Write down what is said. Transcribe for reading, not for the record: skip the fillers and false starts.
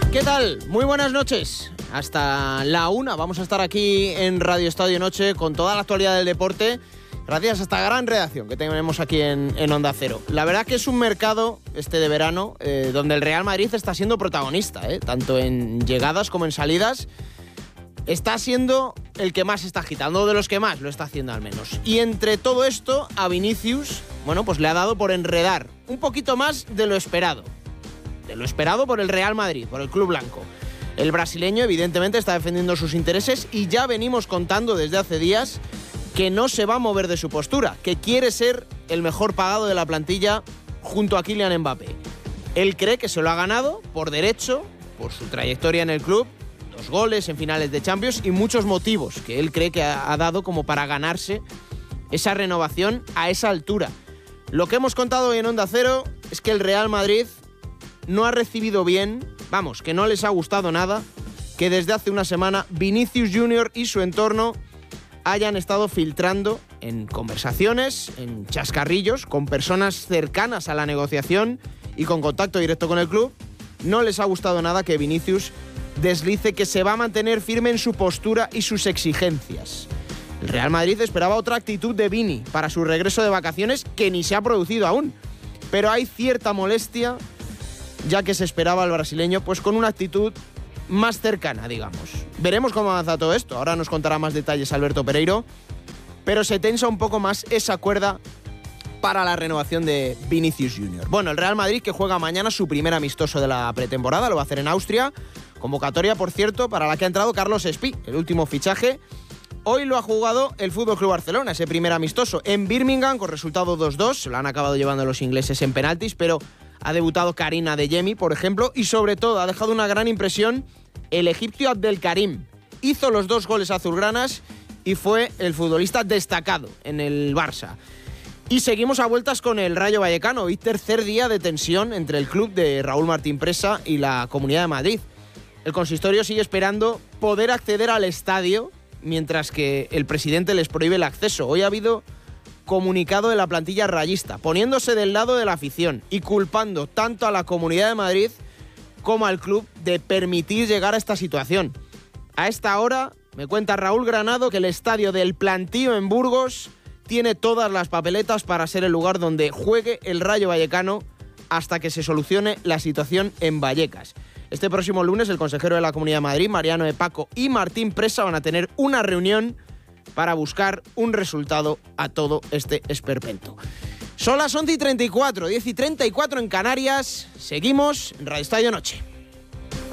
¿Qué tal? Muy buenas noches. Hasta la 1 vamos a estar aquí en Radio Estadio Noche con toda la actualidad del deporte, gracias a esta gran redacción que tenemos aquí en Onda Cero. La verdad que es un mercado de verano donde el Real Madrid está siendo protagonista, tanto en llegadas como en salidas. Está siendo el que más está agitando, de los que más lo está haciendo al menos. Y entre todo esto, a Vinicius, pues le ha dado por enredar un poquito más de lo esperado. De lo esperado por el Real Madrid, por el club blanco. El brasileño evidentemente está defendiendo sus intereses y ya venimos contando desde hace días que no se va a mover de su postura, que quiere ser el mejor pagado de la plantilla junto a Kylian Mbappé. Él cree que se lo ha ganado por derecho, por su trayectoria en el club, 2 goles en finales de Champions y muchos motivos que él cree que ha dado como para ganarse esa renovación a esa altura. Lo que hemos contado hoy en Onda Cero es que el Real Madrid no ha recibido bien, que no les ha gustado nada, que desde hace una semana Vinicius Junior y su entorno hayan estado filtrando en conversaciones, en chascarrillos, con personas cercanas a la negociación y con contacto directo con el club. No les ha gustado nada que Vinicius deslice que se va a mantener firme en su postura y sus exigencias. El Real Madrid esperaba otra actitud de Vini para su regreso de vacaciones que ni se ha producido aún, pero hay cierta molestia ya que se esperaba al brasileño con una actitud más cercana, digamos. Veremos cómo avanza todo esto. Ahora nos contará más detalles Alberto Pereiro, pero se tensa un poco más esa cuerda para la renovación de Vinicius Junior. El Real Madrid que juega mañana su primer amistoso de la pretemporada, lo va a hacer en Austria. Convocatoria, por cierto, para la que ha entrado Carlos Espí, el último fichaje. Hoy lo ha jugado el FC Barcelona, ese primer amistoso, en Birmingham con resultado 2-2. Se lo han acabado llevando los ingleses en penaltis, pero ha debutado Karim Adeyemi, por ejemplo, y sobre todo ha dejado una gran impresión el egipcio Abdelkarim. Hizo los 2 goles azulgranas y fue el futbolista destacado en el Barça. Y seguimos a vueltas con el Rayo Vallecano. Hoy tercer día de tensión entre el club de Raúl Martín Presa y la Comunidad de Madrid. El consistorio sigue esperando poder acceder al estadio, mientras que el presidente les prohíbe el acceso. Hoy ha habido comunicado de la plantilla rayista, poniéndose del lado de la afición y culpando tanto a la Comunidad de Madrid como al club de permitir llegar a esta situación. A esta hora me cuenta Raúl Granado que el estadio del Plantío en Burgos tiene todas las papeletas para ser el lugar donde juegue el Rayo Vallecano hasta que se solucione la situación en Vallecas. Este próximo lunes el consejero de la Comunidad de Madrid, Mariano de Paco, y Martín Presa van a tener una reunión para buscar un resultado a todo este esperpento. Son las 11:34, 10:34 en Canarias. Seguimos en Radio Estadio Noche.